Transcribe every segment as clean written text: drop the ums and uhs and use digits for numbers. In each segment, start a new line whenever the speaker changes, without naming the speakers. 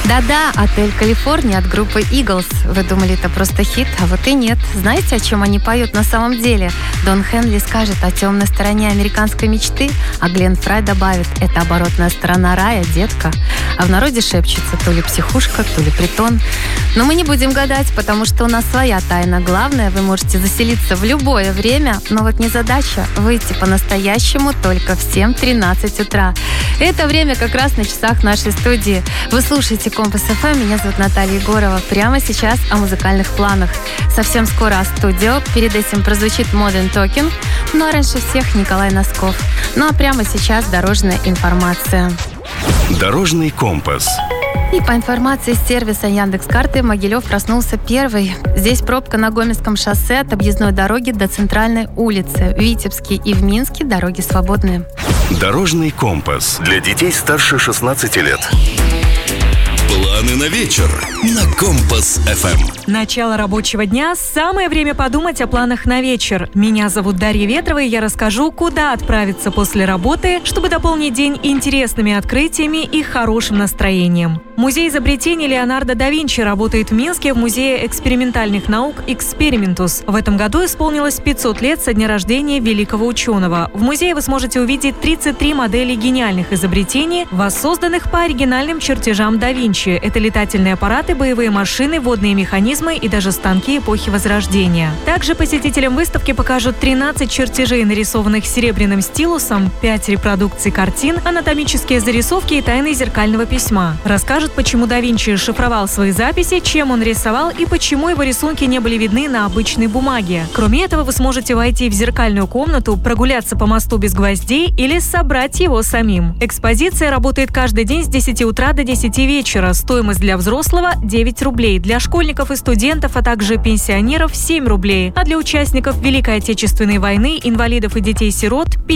Да-да, отель «Калифорния» от группы Eagles. Вы думали, это просто хит, а вот и нет. Знаете, о чем они поют на самом деле? Дон Хенли скажет о темной стороне американской мечты, а Глен Фрай добавит: это оборотная сторона рая, детка. А в народе шепчется: то ли психушка, то ли притон. Но мы не будем гадать, потому что у нас своя тайна. Главное, вы можете заселиться в любое время, но вот незадача выйти по-настоящему только в 7:13 утра. Это время как раз на часах нашей студии. Вы слушаете Компас ФМ, меня зовут Наталья Егорова. Прямо сейчас о музыкальных планах. Совсем скоро Астудио, перед этим прозвучит Modern Talking, ну а раньше всех Николай Носков. Ну а прямо сейчас дорожная информация.
Дорожный компас.
И по информации с сервиса Яндекс.Карты, Могилев проснулся первый. Здесь пробка на Гомельском шоссе от объездной дороги до центральной улицы. В Витебске и в Минске дороги свободны.
Дорожный компас для детей старше 16 лет. Планы на вечер на Компас ФМ.
Начало рабочего дня – самое время подумать о планах на вечер. Меня зовут Дарья Ветрова, и я расскажу, куда отправиться после работы, чтобы дополнить день интересными открытиями и хорошим настроением. Музей изобретений Леонардо да Винчи работает в Минске в Музее экспериментальных наук «Экспериментус». В этом году исполнилось 500 лет со дня рождения великого ученого. В музее вы сможете увидеть 33 модели гениальных изобретений, воссозданных по оригинальным чертежам да Винчи. Это летательные аппараты, боевые машины, водные механизмы и даже станки эпохи Возрождения. Также посетителям выставки покажут 13 чертежей, нарисованных серебряным стилусом, 5 репродукций картин, анатомические зарисовки и тайны зеркального письма. Расскажут, почему да Винчи шифровал свои записи, чем он рисовал и почему его рисунки не были видны на обычной бумаге. Кроме этого, вы сможете войти в зеркальную комнату, прогуляться по мосту без гвоздей или собрать его самим. Экспозиция работает каждый день с 10 утра до 10 вечера. Стоимость для взрослого – 9 рублей, для школьников и студентов, а также пенсионеров – 7 рублей, а для участников Великой Отечественной войны, инвалидов и детей-сирот –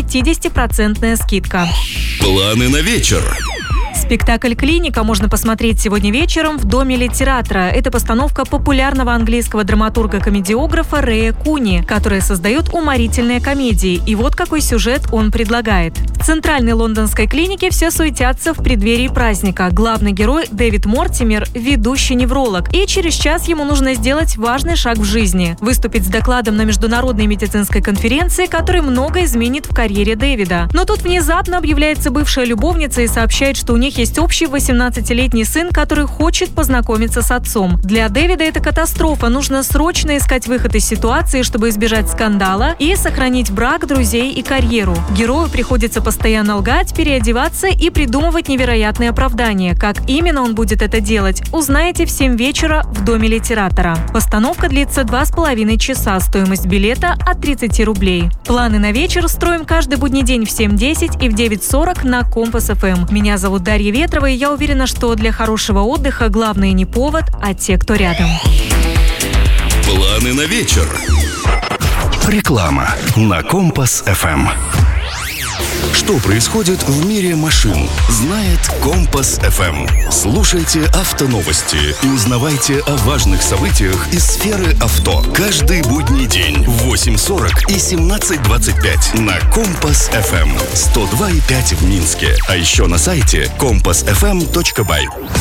50% скидка.
Планы на вечер.
Спектакль «Клиника» можно посмотреть сегодня вечером в Доме литератора. Это постановка популярного английского драматурга-комедиографа Рэя Куни, который создает уморительные комедии. И вот какой сюжет он предлагает. В центральной лондонской клинике все суетятся в преддверии праздника. Главный герой Дэвид Мортимер – ведущий невролог. И через час ему нужно сделать важный шаг в жизни – выступить с докладом на международной медицинской конференции, который много изменит в карьере Дэвида. Но тут внезапно объявляется бывшая любовница и сообщает, что у них есть общий 18-летний сын, который хочет познакомиться с отцом. Для Дэвида это катастрофа. Нужно срочно искать выход из ситуации, чтобы избежать скандала и сохранить брак, друзей и карьеру. Герою приходится постоянно лгать, переодеваться и придумывать невероятные оправдания. Как именно он будет это делать, узнаете в 7 вечера в Доме литератора. Постановка длится 2,5 часа. Стоимость билета от 30 рублей. Планы на вечер строим каждый будний день в 7:10 и в 9:40 на Компас ФМ. Меня зовут Дарья Ветрова, и я уверена, что для хорошего отдыха главное не повод, а те, кто рядом.
Планы на вечер. Реклама на Компас ФМ. Что происходит в мире машин, знает Компас ФМ. Слушайте автоновости и узнавайте о важных событиях из сферы авто. Каждый будний день в 8:40 и 17:25 на Компас ФМ. 102,5 в Минске. А еще на сайте compassfm.by.